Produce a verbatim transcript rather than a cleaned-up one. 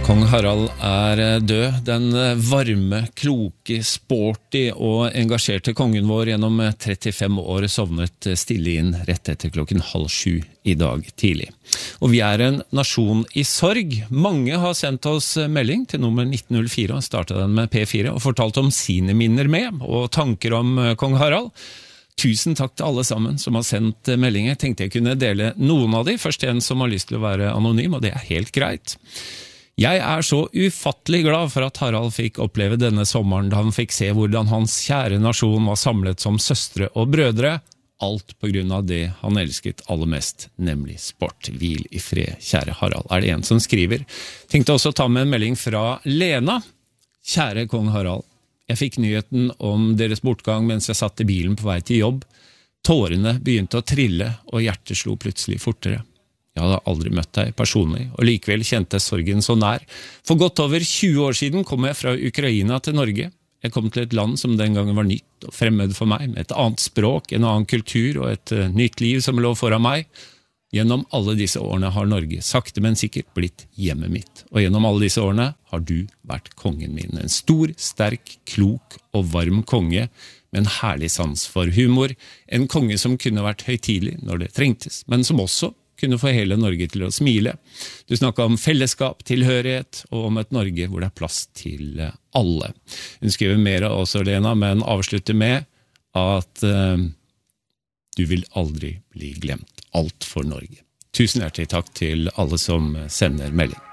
Kong Harald er død, den varme, kloke, sporty og engasjerte kongen vår gjennom trettifem år sovnet stille inn rett etter klokken halv sju i dag tidlig. Og vi er en nasjon i sorg. Mange har sendt oss melding til nummer nitten null fire og startet den med P fire og fortalt om sine minner med og tanker om kong Harald. Tusen takk til alle sammen som har sendt meldinger. Jeg tenkte jeg kunne dele noen av de. Først en som har lyst til å være anonym, og det er helt greit. Jeg er så ufattelig glad for at Harald fikk oppleve denne sommeren da han fikk se hvordan hans kjære nasjon var samlet som søstre og brødre, alt på grunn av det han elsket aller mest, nemlig sport. Hvil i fred, kjære Harald, er det en som skriver. Tenkte også ta med en melding fra Lena. Kjære kong Harald, jeg fikk nyheten om deres bortgang mens jeg satt i bilen på vei til jobb. Tårene begynte å trille, og hjertet slo plutselig fortere. Jeg hadde aldri møtt deg personlig, og likevel kjente sorgen så nær. For godt over tjue år siden kom jeg fra Ukraina til Norge. Jeg kom til et land som den gangen var nytt og fremmed for meg, med et annet språk, en annen kultur og et uh, nytt liv som lå foran meg. Gjennom alle disse årene har Norge sakte, men sikkert blitt hjemmet mitt. Og gjennom alle disse årene har du vært kongen min. En stor, sterk, klok og varm konge, med en herlig sans for humor. En konge som kunne vært høytidelig når det trengtes, men som også kunne få hele Norge til å smile. Du snakket om fellesskap, tilhørighet, og om et Norge hvor det er plass til alle. Hun skriver mer også, Lena, men avslutter med at uh, du vil aldri bli glemt. Alt for Norge. Tusen hjertelig takk til alle som sender melding.